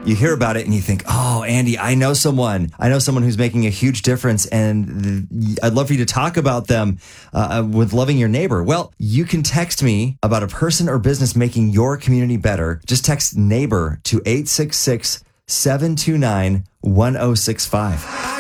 you hear about it and you think, oh, Andy, I know someone who's making a huge difference, and I'd love for you to talk about them with Loving Your Neighbor. Well, you can text me about a person or business making your community better. Just text neighbor to 866-729-1065.